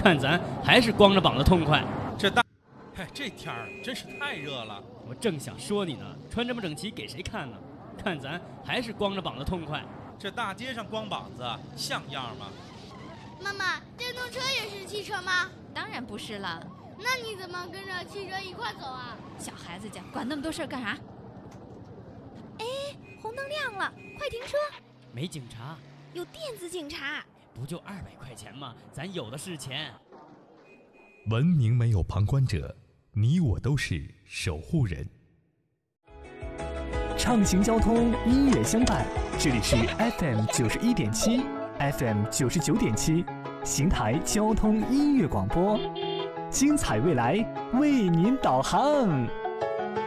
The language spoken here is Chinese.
看咱还是光着膀子痛快。 这天儿真是太热了。 我正想说你呢，穿这么整齐给谁看呢？看咱还是光着膀子痛快。 这大街上光膀子像样吗？ 妈妈，电动车也是汽车吗？ 当然不是了。 那你怎么跟着汽车一块走啊？ 小孩子家管那么多事儿干啥？哎，红灯亮了，快停车！ 没警察， 有电子警察。 不就200块钱吗？咱有的是钱。 文明没有旁观者，你我都是守护人。 畅行交通，音乐相伴，这里是 FM 91.7 FM 99.7邢台交通音乐广播，精彩未来为您导航。